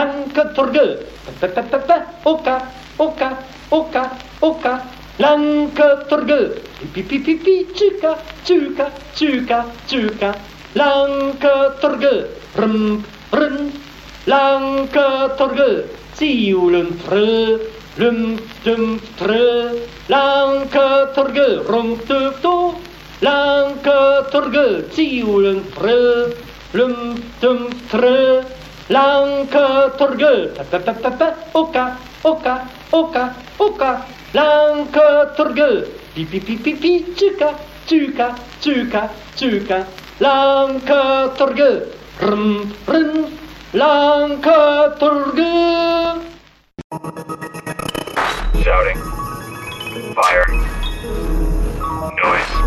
Lanketorge, oka, oka, oka, oka, Lanketorge, pipi, tjuka, tjuka, tjuka, tjuka, Lanketorge, rum, Lanketorge, ziulen frö, dum, frö, Lanketorge, do, Lanketorge, ziulen frö, dum, frö, Lanketorge, oka, oka, oka, oka, Lanketorge, pipi, tjuka, tjuka, tjuka, tjuka, Lanketorge, rum, Lanketorge. Shouting, fire, noise.